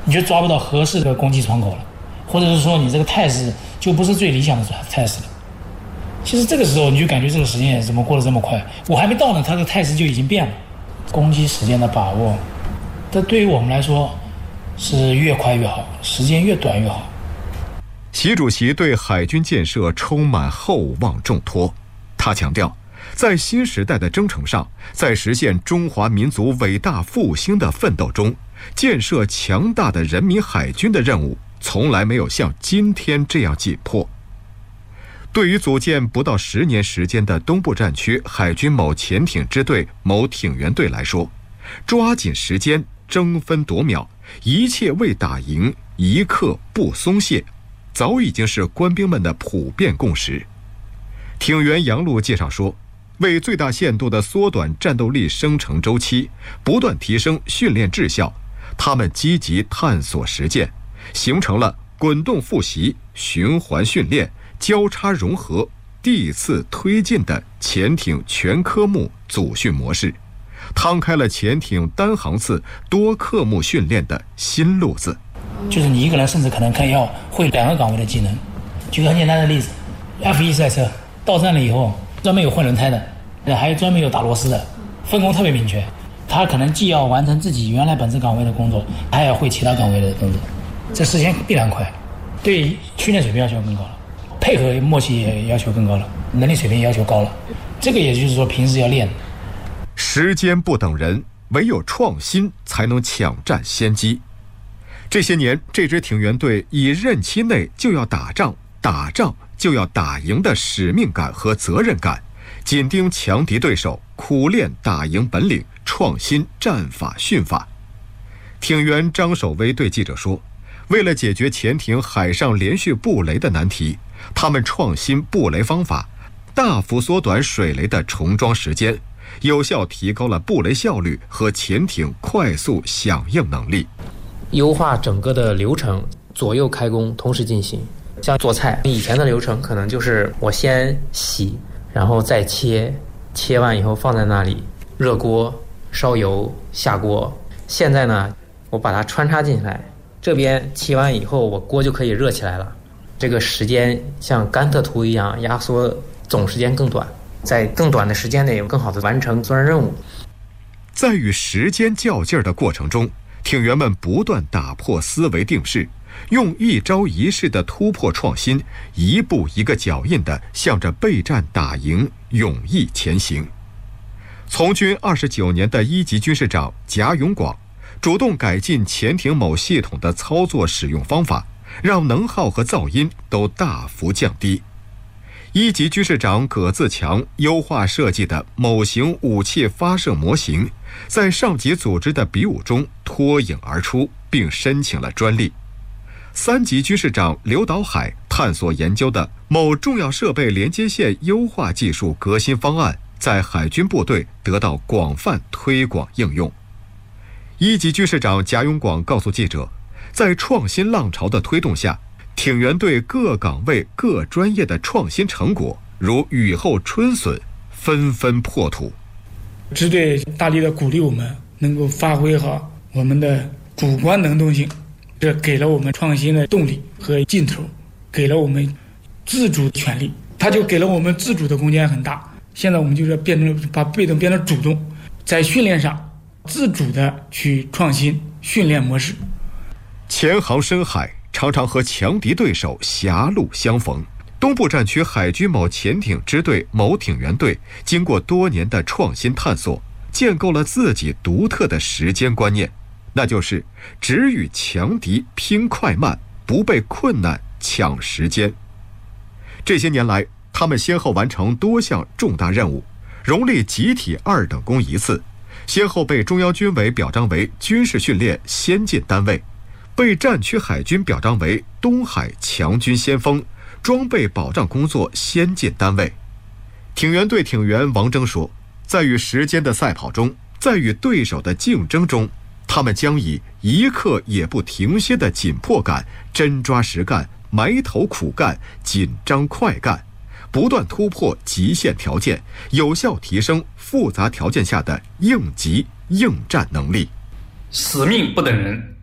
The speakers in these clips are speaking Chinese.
你就抓不到合适的攻击窗口了，或者是说你这个态势就不是最理想的态势了。其实这个时候你就感觉这个时间怎么过得这么快，我还没到呢，他的态势就已经变了。攻击时间的把握，这对于我们来说是越快越好，时间越短越好。 习主席对海军建设充满厚望重托，他强调，在新时代的征程上，在实现中华民族伟大复兴的奋斗中，建设强大的人民海军的任务从来没有像今天这样紧迫。对于组建不到10年时间的东部战区海军某潜艇支队某艇员队来说，抓紧时间，争分夺秒，一切为打赢，一刻不松懈，早已经是官兵们的普遍共识。艇员杨璐介绍说，为最大限度地缩短战斗力生成周期，不断提升训练质效，他们积极探索实践，形成了滚动复习、循环训练、交叉融合、递次推进的潜艇全科目组训模式，趟开了潜艇单航次多科目训练的新路子。 就是你一个人甚至可能要会2个岗位的技能。举个很简单的例子， F1 赛车到站了以后，专门有换轮胎的，还有专门有打螺丝的，分工特别明确。他可能既要完成自己原来本职岗位的工作，还要会其他岗位的工作，这时间必然快，对训练水平要求更高了，配合默契也要求更高了，能力水平也要求高了。这个也就是说平时要练。 时间不等人，唯有创新才能抢占先机。这些年，这支艇员队以任期内就要打仗，打仗就要打赢的使命感和责任感，紧盯强敌对手，苦练打赢本领，创新战法训法。艇员张守威对记者说，为了解决潜艇海上连续布雷的难题，他们创新布雷方法，大幅缩短水雷的重装时间，有效提高了布雷效率和潜艇快速响应能力。 优化整个的流程，左右开工同时进行。像做菜，以前的流程可能就是我先洗，然后再切，切完以后放在那里热锅烧油下锅。现在呢，我把它穿插进来，这边切完以后我锅就可以热起来了，这个时间像甘特图一样压缩，总时间更短，在更短的时间内更好地完成作战任务。 在与时间较劲儿的过程中，艇员们不断打破思维定式，用一招一式的突破创新，一步一个脚印地向着备战打赢勇毅前行。从军29年的1级军事长贾永广主动改进潜艇某系统的操作使用方法，让能耗和噪音都大幅降低。1级军事长葛自强优化设计的某型武器发射模型，在上级组织的比武中脱颖而出，并申请了专利。3级军事长刘导海探索研究的某重要设备连接线优化技术革新方案，在海军部队得到广泛推广应用。1级军事长贾永广告诉记者，在创新浪潮的推动下，艇员队各岗位各专业的创新成果如雨后春笋，纷纷破土。 支队大力的鼓励我们能够发挥好我们的主观能动性，这给了我们创新的动力和劲头，给了我们自主权利，它就给了我们自主的空间很大。现在我们就是把被动变成主动，在训练上自主的去创新训练模式。 潜航深海，常常和强敌对手狭路相逢。东部战区海军某潜艇支队某艇员队经过多年的创新探索，建构了自己独特的时间观念，那就是只与强敌拼快慢，不被困难抢时间。这些年来，他们先后完成多项重大任务，荣立集体2等功1次，先后被中央军委表彰为军事训练先进单位，被战区海军表彰为东海强军先锋、装备保障工作先进单位。艇员队艇员王征说，在与时间的赛跑中，在与对手的竞争中，他们将以一刻也不停歇的紧迫感，真抓实干，埋头苦干，紧张快干，不断突破极限条件，有效提升复杂条件下的应急应战能力。 使命不等人，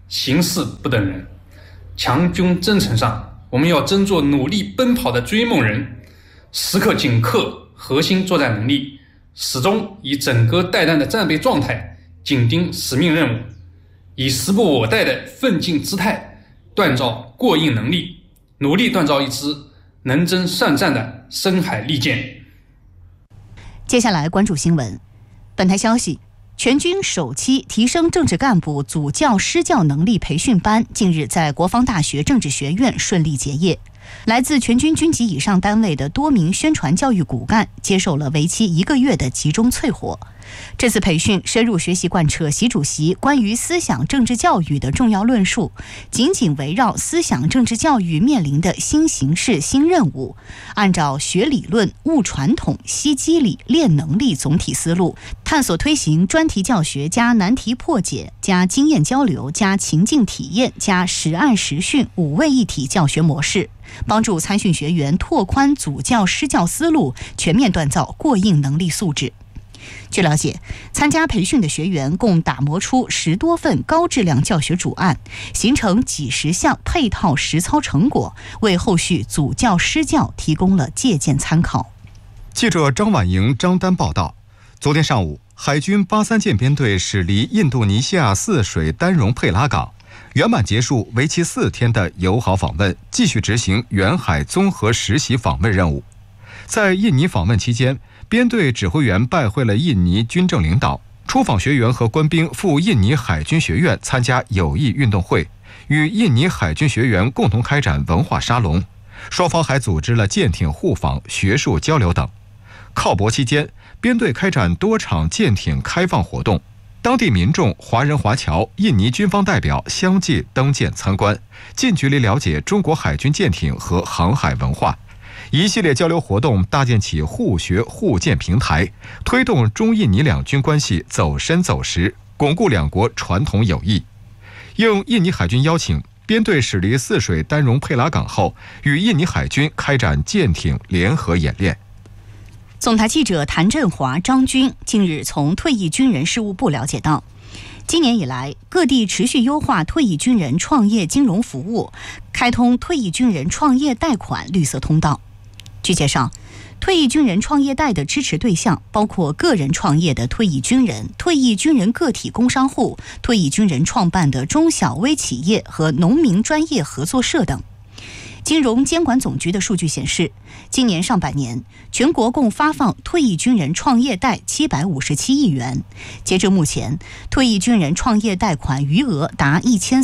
形势不等人。强军征程上，我们要争做努力奔跑的追梦人，时刻紧刻核心作战能力，始终以整个带弹的战备状态紧盯使命任务，以时不我待的奋进姿态锻造过硬能力，努力锻造一支能征善战的深海利剑。 接下来关注新闻。本台消息，全军首期提升政治干部组教施教能力培训班近日在国防大学政治学院顺利结业。来自全军军级以上单位的多名宣传教育骨干接受了为期1个月的集中淬火。这次培训深入学习贯彻习主席关于思想政治教育的重要论述，紧紧围绕思想政治教育面临的新形势新任务，按照学理论、悟传统、吸机理、练能力总体思路，探索推行专题教学加难题破解加经验交流加情境体验加实案实训5位一体教学模式，帮助参训学员拓宽组教施教思路，全面锻造过硬能力素质。据了解，参加培训的学员共打磨出10多份高质量教学主案，形成几十项配套实操成果，为后续组教施教提供了借鉴参考。 记者张婉莹、张丹报道，昨天上午，海军83舰编队驶离印度尼西亚泗水丹戎佩拉港，圆满结束为期4天的友好访问，继续执行远海综合实习访问任务。在印尼访问期间，编队指挥员拜会了印尼军政领导，出访学员和官兵赴印尼海军学院参加友谊运动会，与印尼海军学员共同开展文化沙龙。双方还组织了舰艇互访、学术交流等。靠泊期间，编队开展多场舰艇开放活动，当地民众、华人华侨、印尼军方代表相继登舰参观，近距离了解中国海军舰艇和航海文化。一系列交流活动搭建起互学互鉴平台，推动中印尼两军关系走深走实，巩固两国传统友谊。应印尼海军邀请，编队驶离泗水丹戎佩拉港后，与印尼海军开展舰艇联合演练。 总台记者谭振华、张军近日从退役军人事务部了解到，今年以来，各地持续优化退役军人创业金融服务，开通退役军人创业贷款绿色通道。据介绍，退役军人创业贷的支持对象包括个人创业的退役军人、退役军人个体工商户、退役军人创办的中小微企业和农民专业合作社等。金融监管总局的数据显示，今年上半年，全国共发放退役军人创业贷757亿元。截至目前，退役军人创业贷款余额达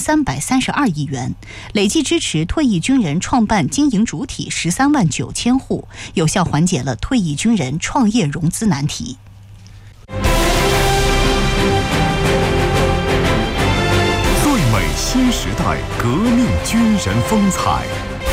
1332亿元，累计支持退役军人创办经营主体13万9千户，有效缓解了退役军人创业融资难题。 最美新时代革命军人风采。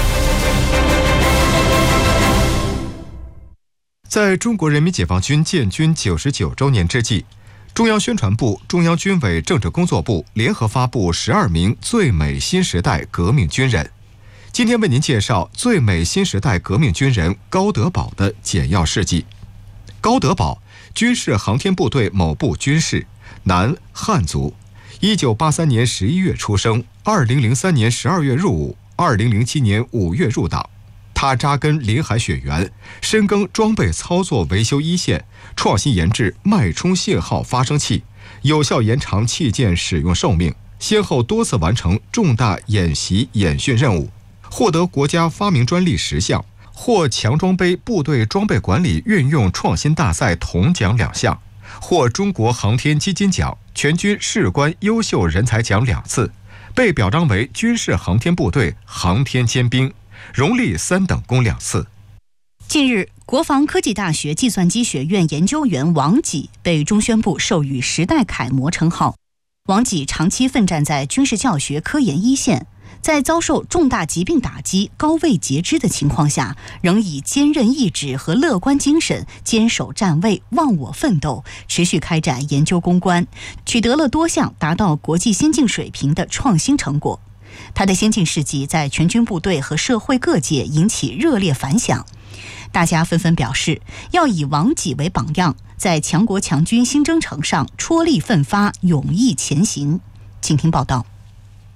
在中国人民解放军建军99周年之际，中央宣传部、中央军委政治工作部联合发布12名最美新时代革命军人。今天为您介绍最美新时代革命军人高德宝的简要事迹。高德宝，军事航天部队某部军士，男，汉族，1983年11月出生，2003年12月入伍，2007年5月入党。他扎根临海雪原，深耕装备操作维修一线，创新研制脉冲信号发生器，有效延长器件使用寿命，先后多次完成重大演习演训任务，获得国家发明专利10项，获强装备部队装备管理运用创新大赛铜奖2项，获中国航天基金奖、全军士官优秀人才奖2次，被表彰为军事航天部队航天尖兵，荣立3等功2次。 近日，国防科技大学计算机学院研究员王己被中宣部授予时代楷模称号。王己长期奋战在军事教学科研一线，在遭受重大疾病打击、高位截肢的情况下，仍以坚韧意志和乐观精神坚守站位、忘我奋斗，持续开展研究攻关，取得了多项达到国际先进水平的创新成果。他的先进事迹在全军部队和社会各界引起热烈反响，大家纷纷表示要以王己为榜样，在强国强军新征程上踔厉奋发，勇毅前行。请听报道。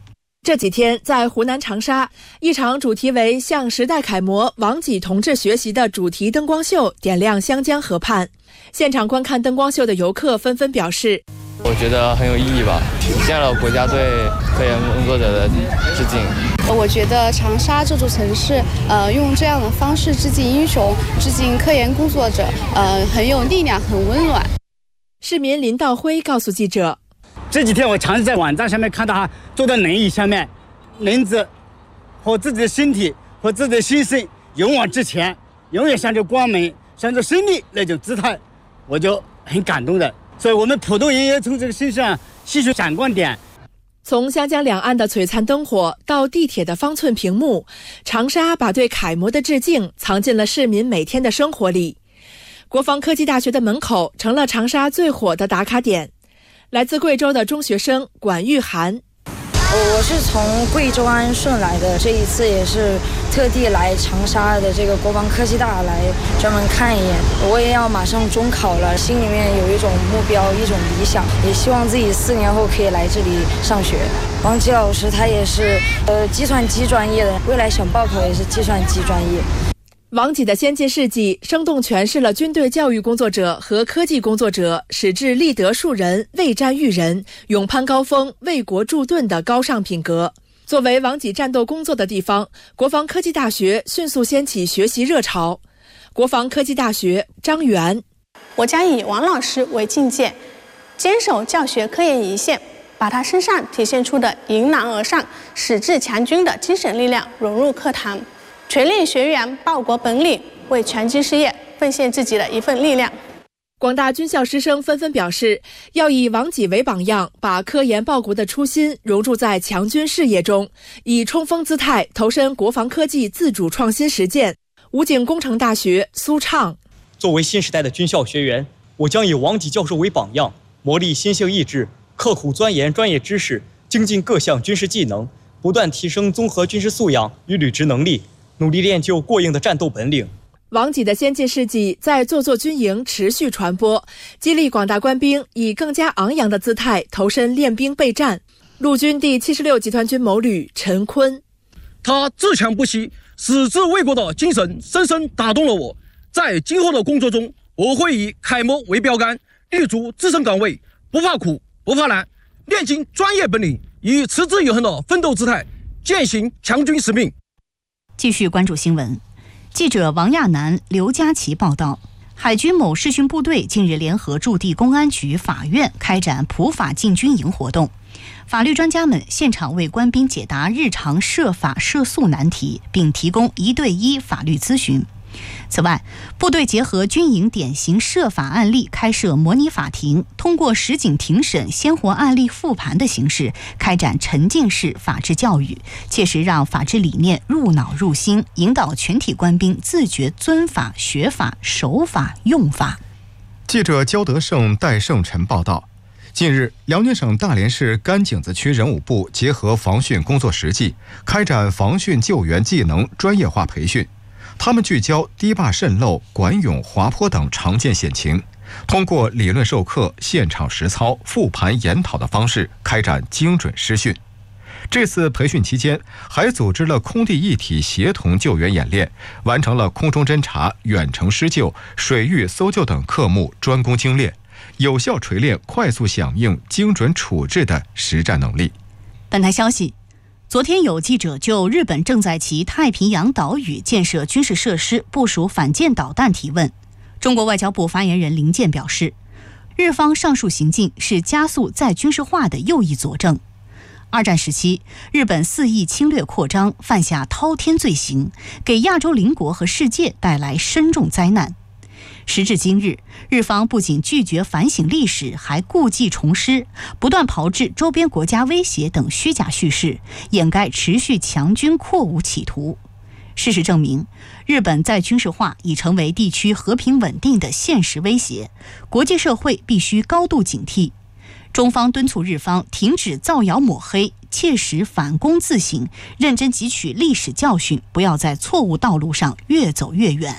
这几天，在湖南长沙，一场主题为向时代楷模王济同志学习的主题灯光秀点亮湘江河畔。现场观看灯光秀的游客纷纷表示， 我觉得很有意义吧，体现了国家对科研工作者的致敬。 我觉得长沙这座城市，用这样的方式致敬英雄、致敬科研工作者，很有力量，很温暖。 市民林道辉告诉记者， 这几天我常常在网站上面看到他坐在轮椅下面，轮子和自己的身体和自己的心声勇往直前，永远向着光明、向着胜利那种姿态，我就很感动的。所以我们普通人也从这个身上吸取闪光点。 从湘江两岸的璀璨灯火到地铁的方寸屏幕，长沙把对楷模的致敬藏进了市民每天的生活里。国防科技大学的门口成了长沙最火的打卡点。来自贵州的中学生管玉涵， 我是从贵州安顺来的，这一次也是特地来长沙的这个国防科技大来专门看一眼。我也要马上中考了，心里面有一种目标，一种理想，也希望自己4年后可以来这里上学。王济老师他也是计算机专业的，未来想报考也是计算机专业。 王济的先进事迹生动诠释了军队教育工作者和科技工作者矢志立德树人、未战育人、勇攀高峰、为国铸盾的高尚品格。作为王济战斗工作的地方，国防科技大学迅速掀起学习热潮。国防科技大学张元， 我将以王老师为镜鉴，坚守教学科研一线，把他身上体现出的迎难而上、矢志强军的精神力量融入课堂，全力学员报国本领，为全军事业奉献自己的一份力量。 广大军校师生纷纷表示，要以王济为榜样，把科研报国的初心融入在强军事业中，以冲锋姿态投身国防科技自主创新实践。武警工程大学苏畅， 作为新时代的军校学员，我将以王济教授为榜样，磨砺心性意志，刻苦钻研专业知识，精进各项军事技能，不断提升综合军事素养与履职能力，努力练就过硬的战斗本领。 王济的先进事迹在座座军营持续传播，激励广大官兵以更加昂扬的姿态投身练兵备战。陆军第76集团军某旅陈坤， 他自强不息、矢志为国的精神深深打动了我。在今后的工作中，我会以楷模为标杆，立足自身岗位，不怕苦不怕难，练精专业本领，以持之以恒的奋斗姿态践行强军使命。 继续关注新闻。记者王亚楠、刘佳琪报道，海军某视训部队近日联合驻地公安局、法院开展普法进军营活动。法律专家们现场为官兵解答日常涉法涉诉难题，并提供1对1法律咨询。此外，部队结合军营典型涉法案例开设模拟法庭，通过实景庭审、鲜活案例复盘的形式开展沉浸式法治教育，切实让法治理念入脑入心，引导全体官兵自觉遵法、学法、守法、用法。 记者焦德胜、戴胜晨报道，近日，辽宁省大连市甘井子区人武部结合防汛工作实际，开展防汛救援技能专业化培训。他们聚焦堤坝渗漏、管涌、滑坡等常见险情，通过理论授课、现场实操、复盘研讨的方式开展精准施训。这次培训期间，还组织了空地一体协同救援演练，完成了空中侦察、远程施救、水域搜救等科目专攻精练，有效锤炼快速响应、精准处置的实战能力。 本台消息，昨天有记者就日本正在其太平洋岛屿建设军事设施、部署反舰导弹提问。中国外交部发言人林健表示，日方上述行径是加速再军事化的又一佐证。二战时期，日本肆意侵略扩张，犯下滔天罪行，给亚洲邻国和世界带来深重灾难。时至今日，日方不仅拒绝反省历史，还故技重施，不断炮制周边国家威胁等虚假叙事，掩盖持续强军扩武企图。事实证明，日本再军事化已成为地区和平稳定的现实威胁，国际社会必须高度警惕。中方敦促日方停止造谣抹黑，切实反躬自省，认真汲取历史教训，不要在错误道路上越走越远。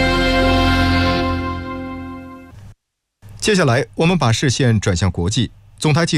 接下来，我们把视线转向国际。 总台记